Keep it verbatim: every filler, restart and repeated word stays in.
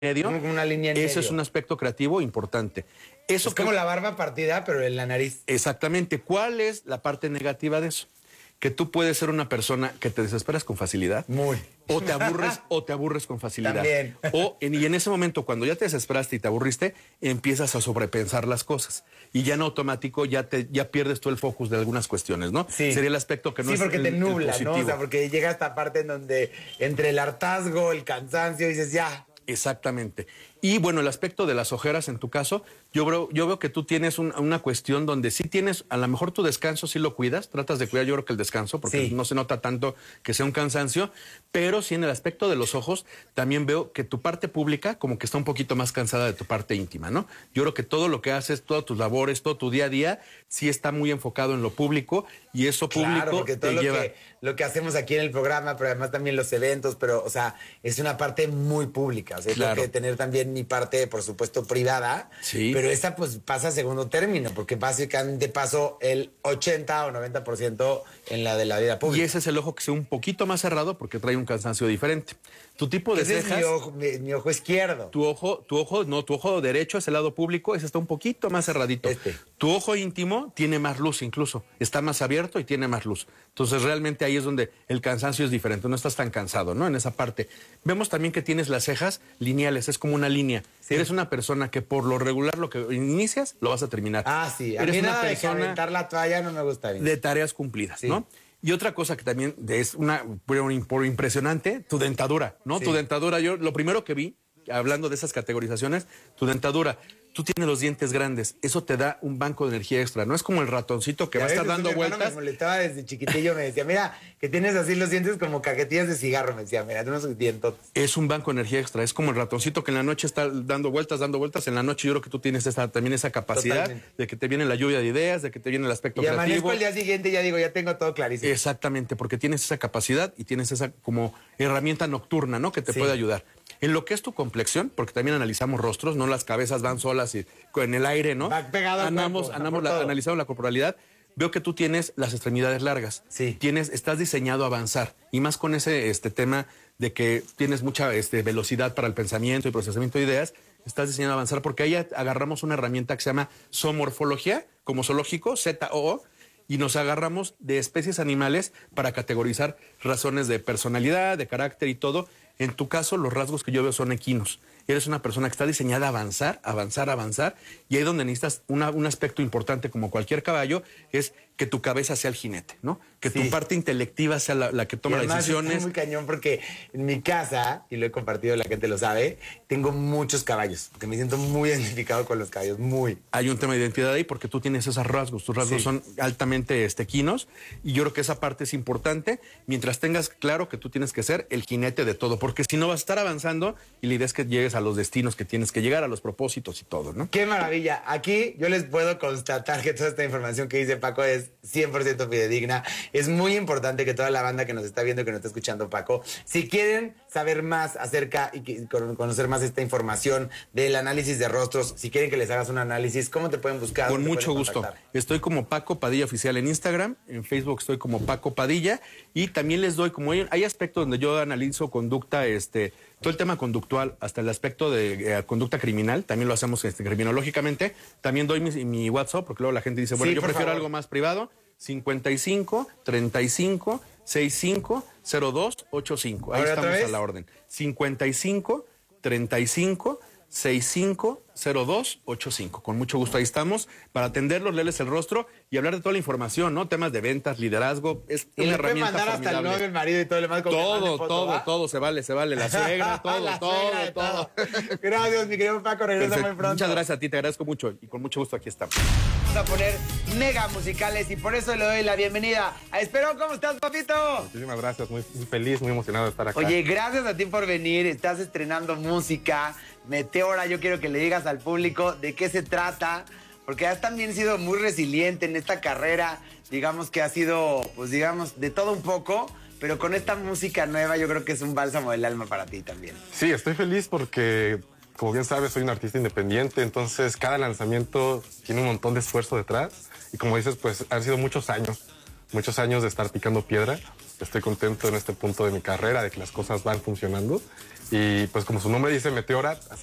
medio. Como una línea en Eso medio. es un aspecto creativo importante. Eso es como que... la barba partida, pero en la nariz. Exactamente. ¿Cuál es la parte negativa de eso? Que tú puedes ser una persona que te desesperas con facilidad. Muy. O te aburres, o te aburres con facilidad. También. O en, y en ese momento, cuando ya te desesperaste y te aburriste, empiezas a sobrepensar las cosas. Y ya en automático ya te ya pierdes tú el focus de algunas cuestiones, ¿no? Sí. Sería el aspecto que no sí, es porque el, te el nubla, ¿no? positivo. O sea, porque llega esta parte en donde entre el hartazgo, el cansancio, dices ya. Exactamente. Y bueno, el aspecto de las ojeras en tu caso, yo veo, yo veo que tú tienes un, una cuestión donde sí tienes, a lo mejor tu descanso sí lo cuidas, tratas de cuidar yo creo que el descanso, porque sí. no se nota tanto que sea un cansancio, pero sí en el aspecto de los ojos también veo que tu parte pública como que está un poquito más cansada de tu parte íntima, ¿no? Yo creo que todo lo que haces, todas tus labores, todo tu día a día, sí está muy enfocado en lo público y eso público claro, porque todo te lo lleva... Que, lo que hacemos aquí en el programa, pero además también los eventos, pero, o sea, es una parte muy pública. O sea, claro. tengo que tener también mi parte, por supuesto, privada. Sí. Pero esta, pues, pasa a segundo término, porque básicamente paso el ochenta o noventa por ciento en la de la vida pública. Y ese es el ojo que sea un poquito más cerrado porque trae un cansancio diferente. Tu tipo de ese cejas... es mi ojo, mi, mi ojo izquierdo. Tu ojo, tu ojo, no, tu ojo derecho es el lado público, ese está un poquito más cerradito. Este. Tu ojo íntimo tiene más luz incluso, está más abierto y tiene más luz. Entonces realmente ahí es donde el cansancio es diferente, no estás tan cansado, ¿no? En esa parte. Vemos también que tienes las cejas lineales, es como una línea. Sí. Eres una persona que por lo regular lo que inicias lo vas a terminar. Ah, sí. A Eres mí una nada persona de que aventar la toalla no me gusta bien. De tareas cumplidas, sí. ¿no? Y otra cosa que también es una por, por impresionante, tu dentadura, ¿no? Sí. Tu dentadura, yo lo primero que vi, hablando de esas categorizaciones, tu dentadura, tú tienes los dientes grandes, eso te da un banco de energía extra, no es como el ratoncito que va a estar dando vueltas. Me molestaba desde chiquitillo, me decía, mira, que tienes así los dientes como cajetillas de cigarro, me decía, mira, unos dientos. Es un banco de energía extra, es como el ratoncito que en la noche está dando vueltas, dando vueltas, en la noche yo creo que tú tienes esa, también esa capacidad. Totalmente. De que te viene la lluvia de ideas, de que te viene el aspecto y creativo. Y amanezco el día siguiente y ya digo, ya tengo todo clarísimo. Exactamente, porque tienes esa capacidad y tienes esa como herramienta nocturna, ¿no? Que te sí. puede ayudar. En lo que es tu complexión, porque también analizamos rostros, no las cabezas van solas y en el aire, ¿no? Va pegado Andamos, cuerpo, andamos la, analizamos la corporalidad. Veo que tú tienes las extremidades largas. Sí. Tienes, estás diseñado a avanzar. Y más con ese este, tema de que tienes mucha este, velocidad para el pensamiento y procesamiento de ideas, estás diseñado a avanzar porque ahí agarramos una herramienta que se llama zoomorfología, como zoológico, Z O O, y nos agarramos de especies animales para categorizar razones de personalidad, de carácter y todo. En tu caso, los rasgos que yo veo son equinos. Eres una persona que está diseñada a avanzar, avanzar, avanzar, y ahí donde necesitas una, un aspecto importante como cualquier caballo es que tu cabeza sea el jinete, ¿no? Que sí. tu parte intelectiva sea la, la que toma las decisiones. Es muy cañón porque en mi casa, y lo he compartido, la gente lo sabe, tengo muchos caballos, porque me siento muy identificado con los caballos, muy. Hay un tema de identidad ahí porque tú tienes esos rasgos, tus rasgos sí. son altamente este, equinos, y yo creo que esa parte es importante, mientras tengas claro que tú tienes que ser el jinete de todo, porque si no vas a estar avanzando y la idea es que llegues a los destinos que tienes que llegar, a los propósitos y todo, ¿no? ¡Qué maravilla! Aquí yo les puedo constatar que toda esta información que dice Paco es cien por ciento fidedigna. Es muy importante que toda la banda que nos está viendo, que nos está escuchando, Paco, si quieren saber más acerca y conocer más esta información del análisis de rostros, si quieren que les hagas un análisis, ¿cómo te pueden buscar? Con mucho gusto. Estoy como Paco Padilla Oficial en Instagram, en Facebook estoy como Paco Padilla, y también les doy, como hay, hay aspectos donde yo analizo conducta, este, todo el tema conductual, hasta el aspecto de eh, conducta criminal, también lo hacemos este, criminológicamente. También doy mi, mi WhatsApp, porque luego la gente dice, bueno, sí, yo prefiero favor. algo más privado. cincuenta y cinco, treinta y cinco, sesenta y cinco, cero dos, ochenta y cinco. Ahí estamos a la orden. cincuenta y cinco, treinta y cinco, sesenta y cinco, cero dos, ochenta y cinco. Con mucho gusto ahí estamos para atenderlos, leerles el rostro y hablar de toda la información, ¿no? Temas de ventas, liderazgo, es y una le herramienta mandar formidable. Hasta el novio, el marido y todo lo demás. Todo, foto, todo, ¿va? todo, se vale, se vale. La suegra, todo, la todo, suegra, todo, todo. Gracias, mi querido Paco, regresa muy pronto. Muchas gracias a ti, te agradezco mucho y con mucho gusto aquí estamos. Vamos a poner mega musicales y por eso le doy la bienvenida a Esperón. ¿Cómo estás, papito? Muchísimas gracias, muy, muy feliz, muy emocionado de estar acá. Oye, gracias a ti por venir, estás estrenando música, Meteora, yo quiero que le digas al público de qué se trata, porque has también sido muy resiliente en esta carrera, digamos que ha sido, pues digamos, de todo un poco, pero con esta música nueva yo creo que es un bálsamo del alma para ti también. Sí, estoy feliz porque, como bien sabes, soy un artista independiente, entonces cada lanzamiento tiene un montón de esfuerzo detrás, y como dices, pues han sido muchos años, muchos años de estar picando piedra. Estoy contento en este punto de mi carrera, de que las cosas van funcionando. Y pues como su nombre dice, Meteora,